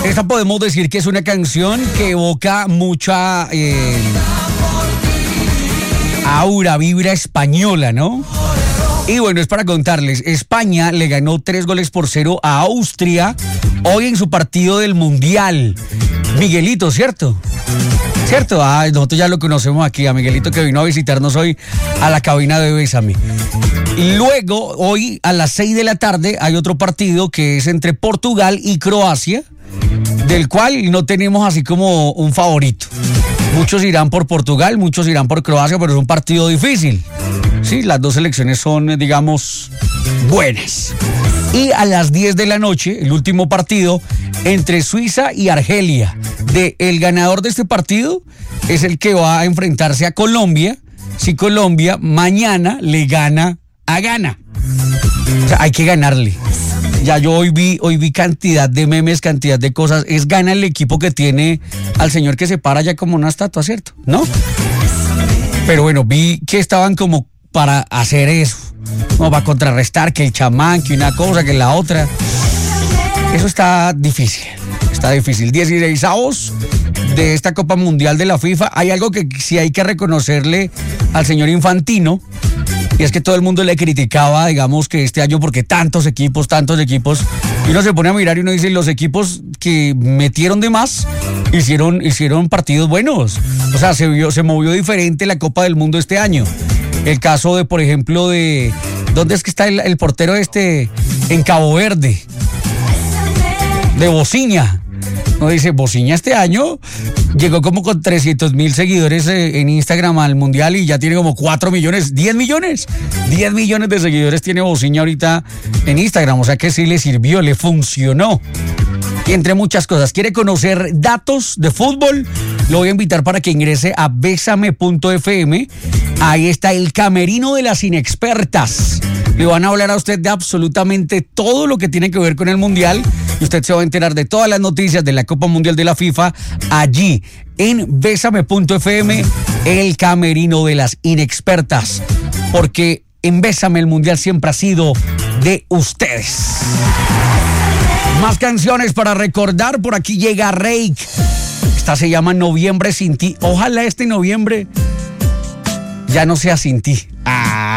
Esta podemos decir que es una canción que evoca mucha aura, vibra española, ¿no? Y bueno, es para contarles, España le ganó 3-0 a Austria hoy en su partido del Mundial. Miguelito, ¿cierto? ¿Cierto? Nosotros ya lo conocemos aquí, a Miguelito, que vino a visitarnos hoy a la cabina de Bésame. Y luego, hoy a las 6 de la tarde, hay otro partido que es entre Portugal y Croacia, del cual no tenemos así como un favorito. Muchos irán por Portugal, muchos irán por Croacia, pero es un partido difícil. Sí, las dos selecciones son, digamos, buenas. Y a las 10 de la noche, el último partido entre Suiza y Argelia. El ganador de este partido es el que va a enfrentarse a Colombia, si Colombia mañana le gana a Ghana. O sea, hay que ganarle. Ya yo hoy vi cantidad de memes, cantidad de cosas. Es Ghana el equipo que tiene al señor que se para ya como una estatua, ¿cierto? ¿No? Pero bueno, vi que estaban como para hacer eso. No, va a contrarrestar que el chamán, que una cosa, que la otra. Eso está difícil. Está difícil. 16avos de esta Copa Mundial de la FIFA. Hay algo que sí hay que reconocerle al señor Infantino. Y es que todo el mundo le criticaba, digamos, que este año porque tantos equipos, y uno se pone a mirar y uno dice, los equipos que metieron de más hicieron partidos buenos. O sea, se movió diferente la Copa del Mundo este año. El caso de, por ejemplo, ¿dónde es que está el portero en Cabo Verde? De Bociña. No dice, Bociña este año llegó como con 300,000 seguidores en Instagram al Mundial y ya tiene como 4 millones, 10 millones. 10 millones de seguidores tiene Bociña ahorita en Instagram, o sea que sí le sirvió, le funcionó. Y entre muchas cosas, ¿quiere conocer datos de fútbol? Lo voy a invitar para que ingrese a besame.fm. Ahí está el camerino de las inexpertas. Le van a hablar a usted de absolutamente todo lo que tiene que ver con el Mundial. Y usted se va a enterar de todas las noticias de la Copa Mundial de la FIFA allí en besame.fm, el camerino de las inexpertas. Porque en Bésame el Mundial siempre ha sido de ustedes. Más canciones para recordar. Por aquí llega Reik. Esta se llama Noviembre sin ti. Ojalá este noviembre ya no sea sin ti.